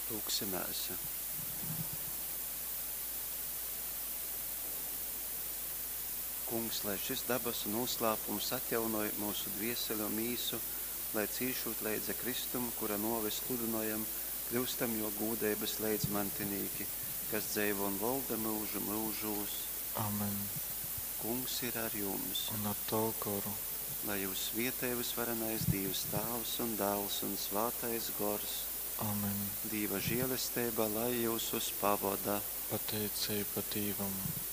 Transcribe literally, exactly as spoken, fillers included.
Lūksimies. Kungs, lai šis dabasu noslēpums atjaunoja mūsu dvieseli un mīsu, lai cīšot leidza Kristumu, kura novis sludinojam, kļūstam jo gūdēbas leidz mantinīki, kas dzeivo un valda mūžu mūžūs. Amen. Kungs ir ar jums. Un ar tavu garu. Lai jūs vietēvis varenais Dievs Tēvs un Dēls un Svātais Gors. Amen. Dieva žēlastība, lai jūs uz pavada. Pateicība Dievam.